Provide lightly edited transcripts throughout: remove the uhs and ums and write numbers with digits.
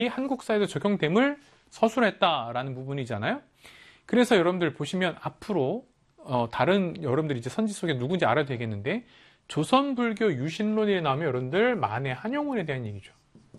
한국 사회에도 적용됨을 서술했다라는 부분이잖아요. 그래서 여러분들 보시면 앞으로 다른 여러분들 이제 선지 속에 누군지 알아야 되겠는데 조선불교 유신론이 나오면 여러분들 만해 한용운에 대한 얘기죠.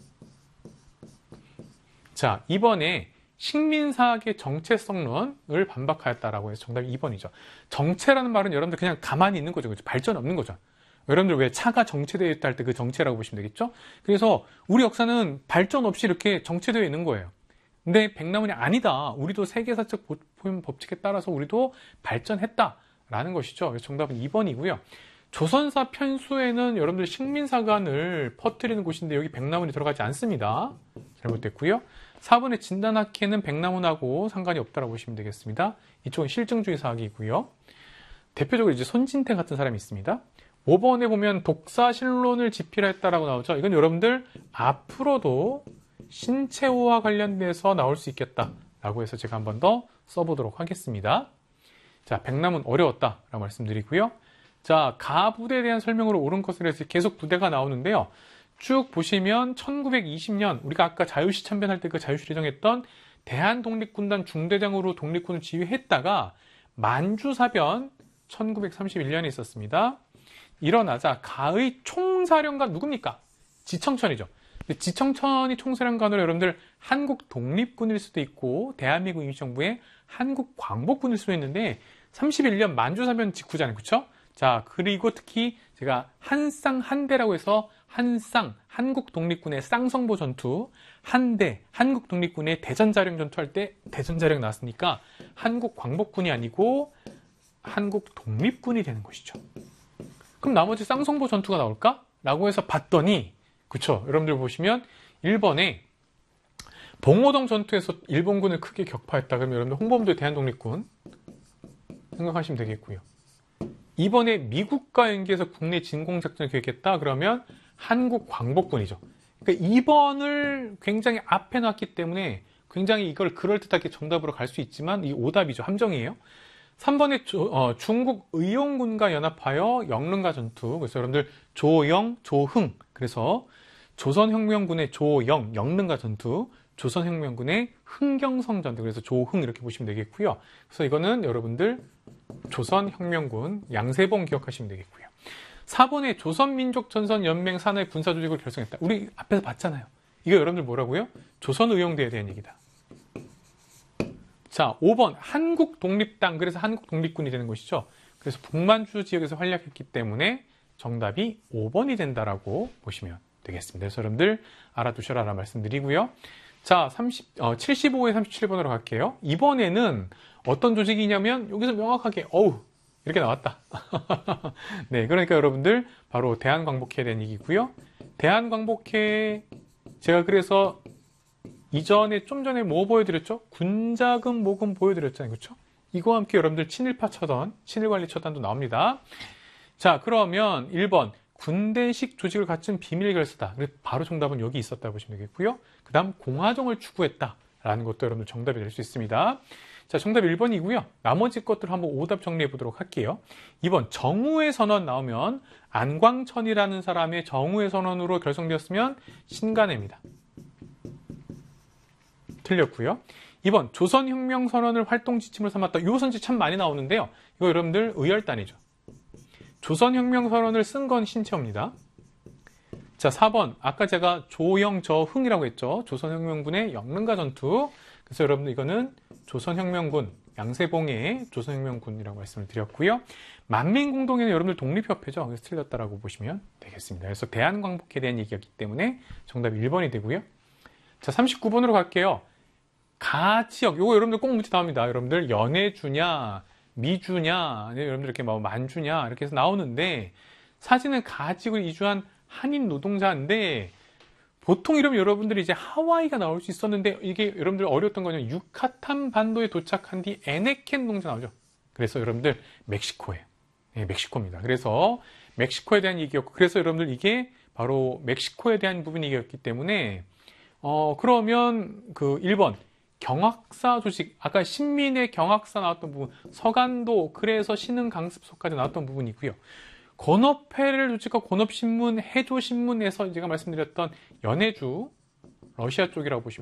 자, 이번에 식민사학의 정체성론을 반박하였다라고 해서 정답이 2번이죠. 정체라는 말은 여러분들 그냥 가만히 있는 거죠. 그렇죠? 발전 없는 거죠. 여러분들 왜 차가 정체되어 있다 할 때 그 정체라고 보시면 되겠죠? 그래서 우리 역사는 발전 없이 이렇게 정체되어 있는 거예요. 근데 백남훈이 아니다. 우리도 세계사적 법칙에 따라서 우리도 발전했다라는 것이죠. 그래서 정답은 2번이고요. 조선사 편수에는 여러분들 식민사관을 퍼뜨리는 곳인데 여기 백남훈이 들어가지 않습니다. 잘못됐고요. 4번의 진단학회는 백남훈하고 상관이 없다라고 보시면 되겠습니다. 이쪽은 실증주의 사학이고요. 대표적으로 이제 손진태 같은 사람이 있습니다. 5번에 보면 독사신론을 집필했다라고 나오죠. 이건 여러분들 앞으로도 신체호와 관련돼서 나올 수 있겠다라고 해서 제가 한 번 더 써보도록 하겠습니다. 자, 백남훈 어려웠다라고 말씀드리고요. 자, 가부대에 대한 설명으로 옳은 것을 해서 계속 부대가 나오는데요. 쭉 보시면 1920년 우리가 아까 자유시 참변할 때 그 자유시를 정했던 대한독립군단 중대장으로 독립군을 지휘했다가 만주사변 1931년에 있었습니다. 일어나자 가의 총사령관 누굽니까? 지청천이죠. 지청천이 총사령관으로 여러분들 한국 독립군일 수도 있고 대한민국 임시정부의 한국 광복군일 수도 있는데 31년 만주사변 직후잖아요. 그렇죠? 자, 그리고 특히 제가 한쌍한대라고 해서 한쌍, 한국 독립군의 쌍성보 전투, 한대, 한국 독립군의 대전자령 전투할 때 대전자령 나왔으니까 한국 광복군이 아니고 한국 독립군이 되는 것이죠. 그럼 나머지 쌍성보 전투가 나올까? 라고 해서 봤더니, 그쵸? 여러분들 보시면 1번에 봉오동 전투에서 일본군을 크게 격파했다. 그러면 여러분들 홍범도의 대한독립군 생각하시면 되겠고요. 2번에 미국과 연계해서 국내 진공작전을 계획했다. 그러면 한국 광복군이죠. 그러니까 2번을 굉장히 앞에 놨기 때문에 굉장히 이걸 그럴듯하게 정답으로 갈 수 있지만 이 오답이죠. 함정이에요. 3번에 중국 의용군과 연합하여 영릉가 전투. 그래서 여러분들 조영, 조흥. 그래서 조선혁명군의 조영, 영릉가 전투. 조선혁명군의 흥경성 전투. 그래서 조흥 이렇게 보시면 되겠고요. 그래서 이거는 여러분들 조선혁명군 양세봉 기억하시면 되겠고요. 4번에 조선민족전선연맹 산하의 군사조직을 결성했다. 우리 앞에서 봤잖아요. 이거 여러분들 뭐라고요? 조선의용대에 대한 얘기다. 자, 5번 한국독립당. 그래서 한국독립군이 되는 것이죠. 그래서 북만주 지역에서 활약했기 때문에 정답이 5번이 된다라고 보시면 되겠습니다. 그래서 여러분들 알아두셔라 말씀드리고요. 자, 75에 37번으로 갈게요. 이번에는 어떤 조직이냐면 여기서 명확하게 이렇게 나왔다. 네, 그러니까 여러분들 바로 대한광복회에 대한 얘기고요. 대한광복회 제가 그래서 이전에 좀 전에 뭐 보여드렸죠? 군자금 모금 보여드렸잖아요. 그렇죠? 이거와 함께 여러분들 친일파 처단, 친일관리 처단도 나옵니다. 자, 그러면 1번 군대식 조직을 갖춘 비밀 결사다. 바로 정답은 여기 있었다고 보시면 되겠고요. 그 다음 공화정을 추구했다라는 것도 여러분들 정답이 될 수 있습니다. 자, 정답 1번이고요. 나머지 것들을 한번 오답 정리해 보도록 할게요. 2번 정우의 선언 나오면 안광천이라는 사람의 정우의 선언으로 결성되었으면 신간회입니다. 틀렸고요. 2번 조선혁명선언을 활동 지침을 삼았다. 이 선지 참 많이 나오는데요. 이거 여러분들 의열단이죠. 조선혁명선언을 쓴 건 신채호입니다. 자, 4번 아까 제가 조영저흥이라고 했죠. 조선혁명군의 영릉가 전투. 그래서 여러분들 이거는 조선혁명군 양세봉의 조선혁명군이라고 말씀을 드렸고요. 만민공동회는 여러분들 독립협회죠. 그래서 틀렸다라고 보시면 되겠습니다. 그래서 대한광복회에 대한 얘기였기 때문에 정답이 1번이 되고요. 자, 39번으로 갈게요. 가지역, 요거 여러분들 꼭 문제 나옵니다. 여러분들 연해주냐, 미주냐, 여러분들 이렇게 뭐 만주냐 이렇게 해서 나오는데 사진은 가지역을 이주한 한인 노동자인데 보통 이러면 여러분들이 이제 하와이가 나올 수 있었는데 이게 여러분들 어려웠던 거는 유카탄 반도에 도착한 뒤 에네켄 농장 나오죠. 그래서 여러분들 멕시코예요. 네, 멕시코입니다. 그래서 멕시코에 대한 얘기였고 그래서 여러분들 이게 바로 멕시코에 대한 부분 얘기였기 때문에 그러면 그 1번 경학사 조직 아까 신민의 경학사 나왔던 부분 서간도 그래서 신흥 강습소까지 나왔던 부분이고요. 권업회를 조직하고 권업신문, 해조신문에서 제가 말씀드렸던 연해주 러시아 쪽이라고 보시면